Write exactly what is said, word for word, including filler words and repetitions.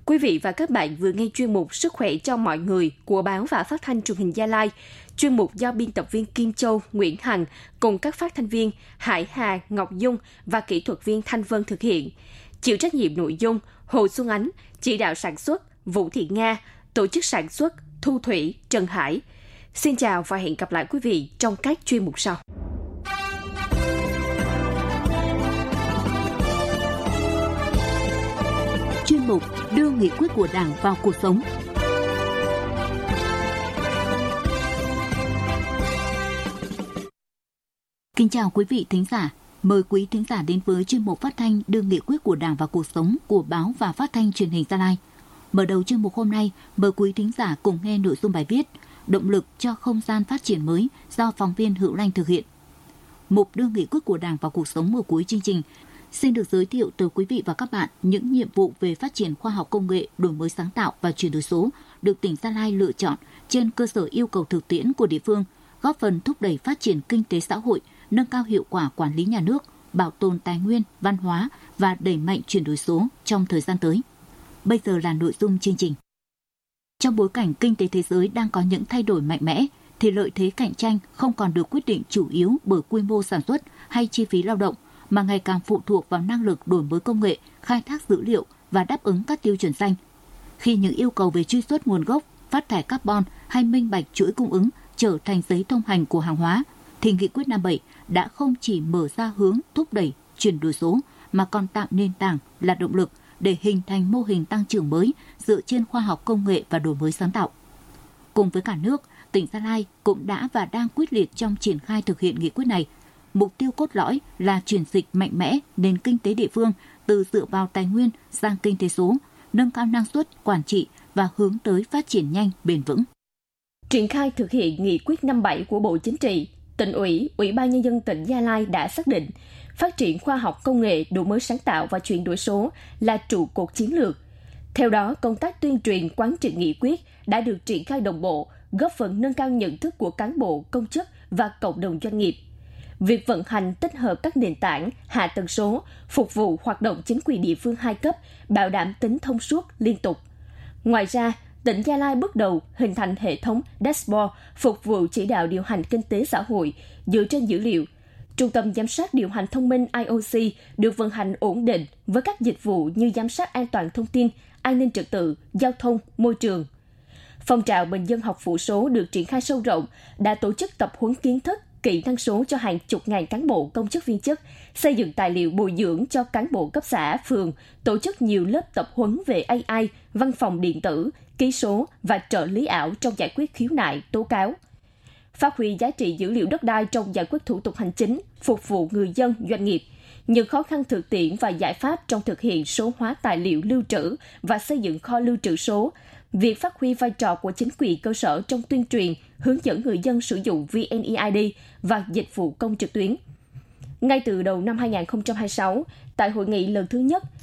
Quý vị và các bạn vừa nghe chuyên mục Sức khỏe cho mọi người của Báo và Phát thanh Truyền hình Gia Lai. Chuyên mục do biên tập viên Kim Châu, Nguyễn Hằng cùng các phát thanh viên Hải Hà, Ngọc Dung và kỹ thuật viên Thanh Vân thực hiện. Chịu trách nhiệm nội dung Hồ Xuân Ánh, chỉ đạo sản xuất Vũ Thị Nga, tổ chức sản xuất Thu Thủy, Trần Hải. Xin chào và hẹn gặp lại quý vị trong các chuyên mục sau. Chuyên mục đưa nghị quyết của Đảng vào cuộc sống. Kính chào quý vị thính giả. Mời quý thính giả đến với chuyên mục phát thanh đưa nghị quyết của Đảng vào cuộc sống của Báo và Phát thanh Truyền hình Gia Lai. Mở đầu chuyên mục hôm nay, mời quý thính giả cùng nghe nội dung bài viết Động lực cho không gian phát triển mới do phóng viên Hữu Lanh thực hiện. Mục đưa nghị quyết của Đảng vào cuộc sống ở cuối chương trình xin được giới thiệu tới quý vị và các bạn những nhiệm vụ về phát triển khoa học công nghệ, đổi mới sáng tạo và chuyển đổi số được tỉnh Gia Lai lựa chọn trên cơ sở yêu cầu thực tiễn của địa phương, góp phần thúc đẩy phát triển kinh tế xã hội, nâng cao hiệu quả quản lý nhà nước, bảo tồn tài nguyên, văn hóa và đẩy mạnh chuyển đổi số trong thời gian tới. Bây giờ là nội dung chương trình. Trong bối cảnh kinh tế thế giới đang có những thay đổi mạnh mẽ, thì lợi thế cạnh tranh không còn được quyết định chủ yếu bởi quy mô sản xuất hay chi phí lao động, mà ngày càng phụ thuộc vào năng lực đổi mới công nghệ, khai thác dữ liệu và đáp ứng các tiêu chuẩn xanh. Khi những yêu cầu về truy xuất nguồn gốc, phát thải carbon hay minh bạch chuỗi cung ứng trở thành giấy thông hành của hàng hóa, thì Nghị quyết năm bảy đã không chỉ mở ra hướng thúc đẩy chuyển đổi số mà còn tạo nền tảng là động lực để hình thành mô hình tăng trưởng mới dựa trên khoa học công nghệ và đổi mới sáng tạo. Cùng với cả nước, tỉnh Gia Lai cũng đã và đang quyết liệt trong triển khai thực hiện nghị quyết này. Mục tiêu cốt lõi là chuyển dịch mạnh mẽ nền kinh tế địa phương từ dựa vào tài nguyên sang kinh tế số, nâng cao năng suất, quản trị và hướng tới phát triển nhanh, bền vững. Triển khai thực hiện nghị quyết năm bảy của Bộ Chính trị, Tỉnh ủy, Ủy ban Nhân dân tỉnh Gia Lai đã xác định phát triển khoa học công nghệ, đổi mới sáng tạo và chuyển đổi số là trụ cột chiến lược. Theo đó, công tác tuyên truyền quán triệt nghị quyết đã được triển khai đồng bộ, góp phần nâng cao nhận thức của cán bộ, công chức và cộng đồng doanh nghiệp. Việc vận hành tích hợp các nền tảng, hạ tầng số, phục vụ hoạt động chính quyền địa phương hai cấp, bảo đảm tính thông suốt, liên tục. Ngoài ra, tỉnh Gia Lai bước đầu hình thành hệ thống dashboard phục vụ chỉ đạo điều hành kinh tế xã hội dựa trên dữ liệu. Trung tâm giám sát điều hành thông minh I O C được vận hành ổn định với các dịch vụ như giám sát an toàn thông tin, an ninh trật tự, giao thông, môi trường. Phong trào bình dân học phủ số được triển khai sâu rộng, đã tổ chức tập huấn kiến thức, kỹ năng số cho hàng chục ngàn cán bộ công chức viên chức, xây dựng tài liệu bồi dưỡng cho cán bộ cấp xã, phường, tổ chức nhiều lớp tập huấn về A I, văn phòng điện tử, ký số và trợ lý ảo trong giải quyết khiếu nại, tố cáo. Phát huy giá trị dữ liệu đất đai trong giải quyết thủ tục hành chính, phục vụ người dân, doanh nghiệp. Những khó khăn thực tiễn và giải pháp trong thực hiện số hóa tài liệu lưu trữ và xây dựng kho lưu trữ số. Việc phát huy vai trò của chính quyền cơ sở trong tuyên truyền, hướng dẫn người dân sử dụng vê en e i đê và dịch vụ công trực tuyến. Ngay từ đầu năm hai không hai sáu, tại hội nghị lần thứ nhất